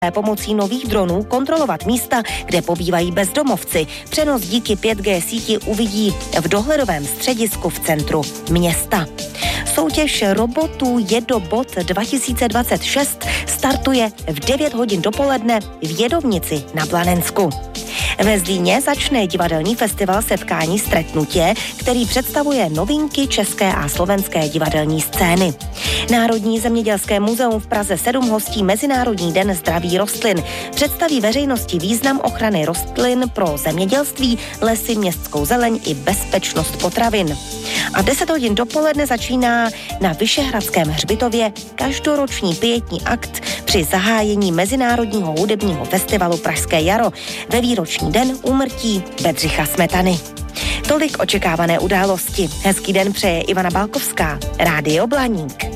pomocí nových dronů kontrolovat místa, kde pobývají bezdomovci. Přenos díky 5G síti uvidí v dohledovém středisku v centru města. Soutěž robotů Jedobot 2026 startuje v 9 hodin dopoledne v Jedovnici na Blanensku. Ve Zlíně začne divadelní festival Setkání stretnutě, který představuje novinky české a slovenské divadelní scény. Národní zemědělské muzeum v Praze 7 hostí Mezinárodní den zdraví rostlin. Představí veřejnosti význam ochrany rostlin pro zemědělství, lesy, městskou zeleň i bezpečnost potravin. A v 10 hodin dopoledne začíná na Vyšehradském hřbitově každoroční pietní akt při zahájení Mezinárodního hudebního festivalu Pražské jaro ve výroční den úmrtí Bedřicha Smetany. Tolik očekávané události. Hezký den přeje Ivana Balkovská, Rádio Blaník.